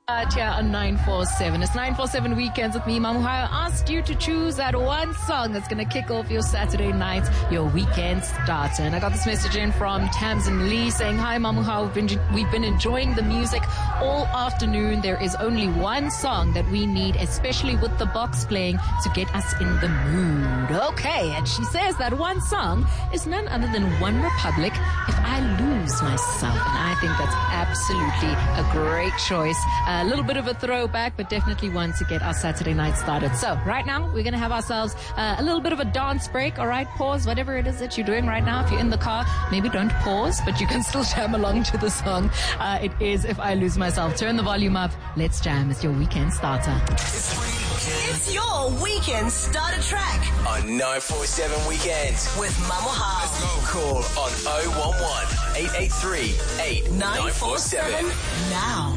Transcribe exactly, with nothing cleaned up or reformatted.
Uh, here on nine four seven. It's nine four seven Weekends with me, Mamuha. I asked you to choose that one song that's going to kick off your Saturday night, your weekend starter. And I got this message in from Tamsin Lee saying, hi, Mamuha. We've been, we've been enjoying the music all afternoon. There is only one song that we need, especially with the box playing, to get us in the mood. Okay. And she says that one song is none other than One Republic, If I Lose Myself. And I think that's absolutely a great choice. A little bit of a throwback, but definitely one to get our Saturday night started. So right now, we're going to have ourselves uh, a little bit of a dance break. All right, pause, whatever it is that you're doing right now. If you're in the car, maybe don't pause, but you can still jam along to the song. Uh, it is If I Lose Myself. Turn the volume up. Let's jam. It's your weekend starter. It's your weekend starter track on nine four seven Weekends with Mamuha. Let's go. Call on oh one one, eight eight three, eight nine four seven now.